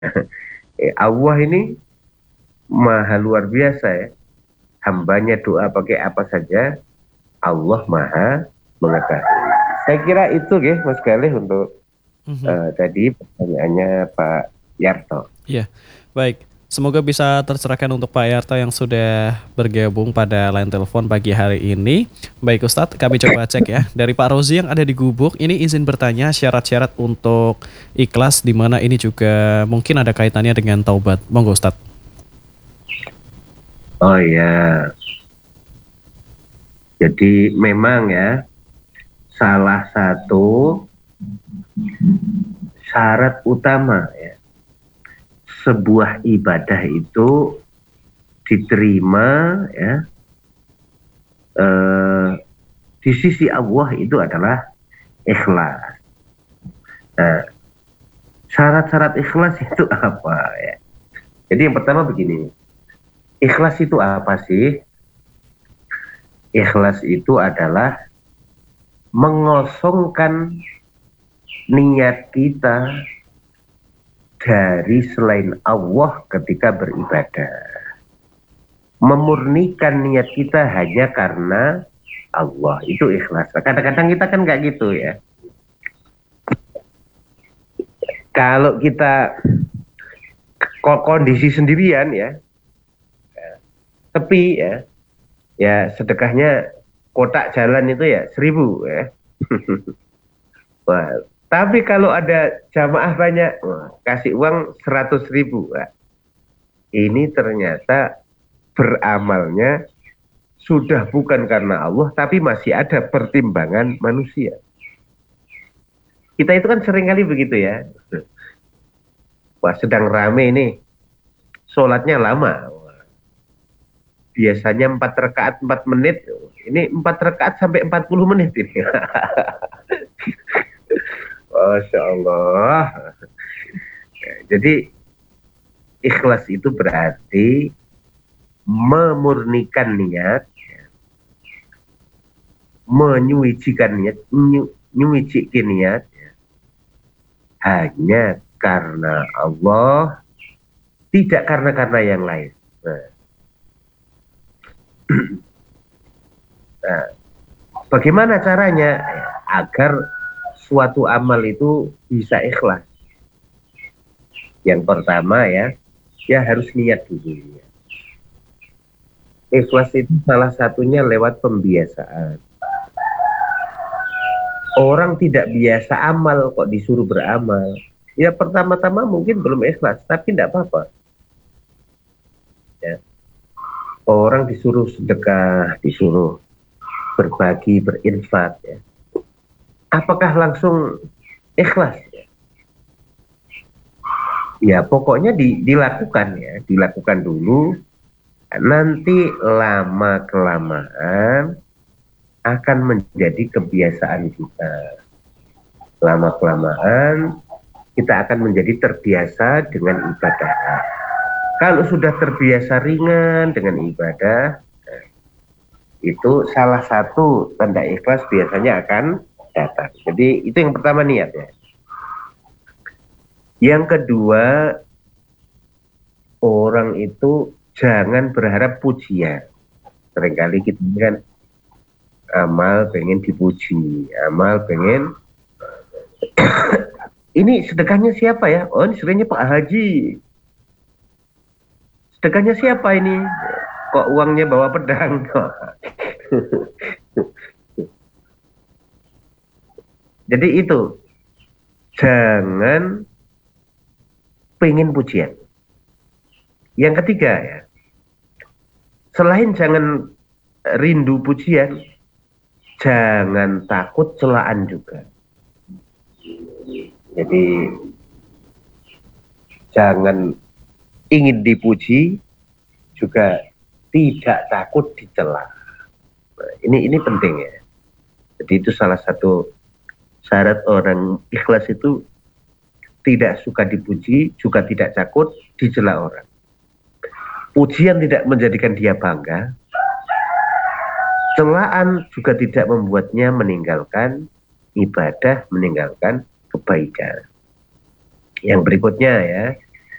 Allah ini maha luar biasa ya. Hambanya doa pakai apa saja, Allah maha mengetahui. Saya kira itu ya Mas Galih untuk Mhm. tadi pertanyaannya Pak Yarto. Iya, baik. Semoga bisa tercerahkan untuk Pak Yarto yang sudah bergabung pada line telepon pagi hari ini. Baik Ustadz, kami coba cek ya. Dari Pak Rozi yang ada di Gubuk, ini izin bertanya syarat-syarat untuk ikhlas, di mana ini juga mungkin ada kaitannya dengan taubat. Monggo Ustadz. Oh ya, jadi memang ya salah satu syarat utama ya sebuah ibadah itu diterima ya eh, di sisi Allah itu adalah ikhlas. Nah, syarat-syarat ikhlas itu apa ya? Jadi yang pertama begini, ikhlas itu apa sih? Ikhlas itu adalah mengosongkan niat kita dari selain Allah ketika beribadah. Memurnikan niat kita hanya karena Allah, itu ikhlas. Kadang-kadang kita kan nggak gitu ya. Kalau kita kondisi sendirian ya, sepi ya, ya sedekahnya kotak jalan itu ya 1.000 ya. Wah, tapi kalau ada jamaah banyak, wah, kasih uang 100.000. Wah, ini ternyata beramalnya sudah bukan karena Allah, tapi masih ada pertimbangan manusia. Kita itu kan seringkali begitu ya. Wah, sedang rame ini, sholatnya lama. Biasanya 4 rakaat 4 menit, ini 4 rakaat sampai 40 menit ini. Masya Allah. Jadi ikhlas itu berarti memurnikan niat, menyucikan niat, nyucikan niat hanya karena Allah, tidak karena yang lain. Nah, nah, bagaimana caranya agar suatu amal itu bisa ikhlas? Yang pertama ya, ya harus niat dulu. Ikhlas itu salah satunya lewat pembiasaan. Orang tidak biasa amal kok disuruh beramal. Ya pertama-tama mungkin belum ikhlas, tapi tidak apa-apa. Ya. Orang disuruh sedekah, disuruh berbagi, berinfak. Ya. Apakah langsung ikhlas? Ya pokoknya dilakukan ya, dilakukan dulu. Nanti lama kelamaan akan menjadi kebiasaan kita. Lama kelamaan kita akan menjadi terbiasa dengan ibadah. Kalau sudah terbiasa ringan dengan ibadah, itu salah satu tanda ikhlas biasanya akan datang. Jadi itu yang pertama niatnya. Yang kedua, orang itu jangan berharap pujian. Seringkali kita kan amal pengen dipuji, amal pengen ini sedekahnya siapa ya? Oh ini sedekahnya Pak Haji. Sedekahnya siapa ini? Kok uangnya bawa pedang? Jadi itu jangan pengen pujian. Yang ketiga ya, selain jangan rindu pujian, jangan takut celaan juga. Jadi jangan ingin dipuji, juga tidak takut dicela. Nah, ini penting ya. Jadi itu salah satu syarat orang ikhlas itu tidak suka dipuji, juga tidak takut dicela orang. Pujian tidak menjadikan dia bangga, celaan juga tidak membuatnya meninggalkan ibadah, meninggalkan kebaikan. Yang berikutnya ya,